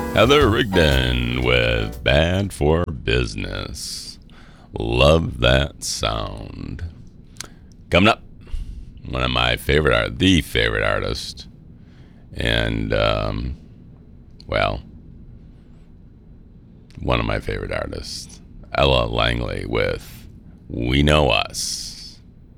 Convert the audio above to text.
Heather Rigdon with Bad for Business. Love that sound. Coming up, one of my the favorite artist. And, well, one of my favorite artists, Ella Langley with We Know Us.